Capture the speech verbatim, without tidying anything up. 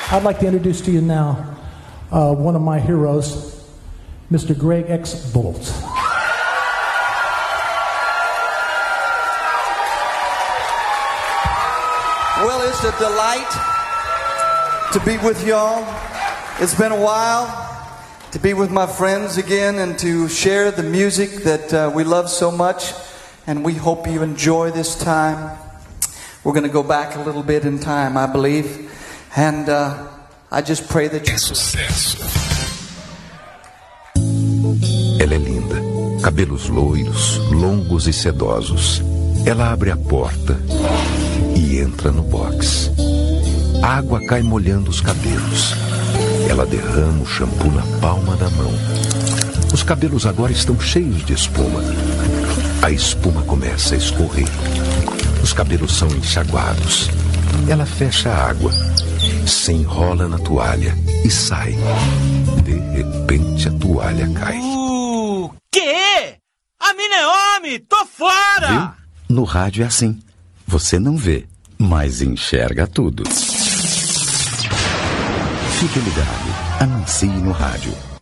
I'd like to introduce to you now uh, one of my heroes, Mister Greg X. Bolt. Well, it's a delight to be with y'all. It's been a while to be with my friends again and to share the music that uh, we love so much. And we hope you enjoy this time. We're going to go back a little bit in time, I believe. And uh, I just pray that you... É sucesso. Ela é linda. Cabelos loiros, longos e sedosos. Ela abre a porta e entra no box. A água cai molhando os cabelos. Ela derrama o shampoo na palma da mão. Os cabelos agora estão cheios de espuma. A espuma começa a escorrer. Os cabelos são enxaguados. Ela fecha a água, se enrola na toalha e sai. De repente a toalha cai. O quê? A mina é homem! Tô fora! Viu? No rádio é assim. Você não vê, mas enxerga tudo. Fique ligado. Anuncie no rádio.